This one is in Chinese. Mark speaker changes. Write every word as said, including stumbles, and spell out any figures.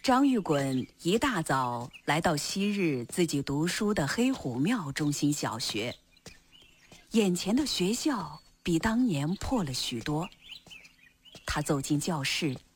Speaker 1: 张玉滚一大早来到昔日自己读书的黑虎庙中心小学。眼前的学校比当年破了许多。他走进教室，